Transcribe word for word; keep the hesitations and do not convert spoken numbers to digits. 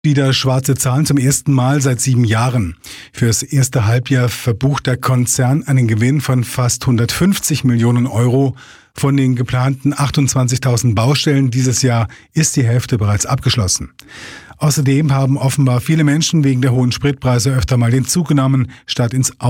Wieder schwarze Zahlen zum ersten Mal seit sieben Jahren. Fürs erste Halbjahr verbucht der Konzern einen Gewinn von fast hundertfünfzig Millionen Euro. Von den geplanten achtundzwanzigtausend Baustellen dieses Jahr ist die Hälfte bereits abgeschlossen. Außerdem haben offenbar viele Menschen wegen der hohen Spritpreise öfter mal den Zug genommen, statt ins